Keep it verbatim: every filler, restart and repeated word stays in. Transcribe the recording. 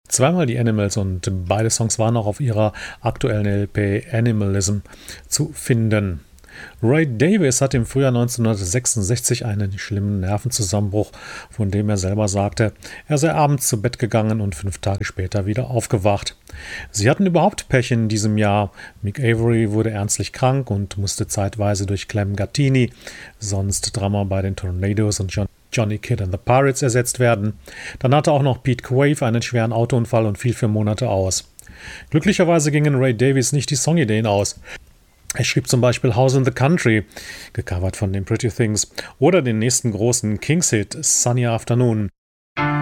zweimal die Animals und beide Songs waren auch auf ihrer aktuellen L P Animalism zu finden. Ray Davies hat im Frühjahr neunzehnhundertsechsundsechzig einen schlimmen Nervenzusammenbruch, von dem er selber sagte, er sei abends zu Bett gegangen und fünf Tage später wieder aufgewacht. Sie hatten überhaupt Pech in diesem Jahr. Mick Avery wurde ernstlich krank und musste zeitweise durch Clem Gattini, sonst Drummer bei den Tornadoes und John Johnny Kidd and the Pirates, ersetzt werden. Dann hatte auch noch Pete Quaife einen schweren Autounfall und fiel für Monate aus. Glücklicherweise gingen Ray Davies nicht die Songideen aus. Er schrieb zum Beispiel House in the Country, gecovert von den Pretty Things, oder den nächsten großen Kings-Hit Sunny Afternoon.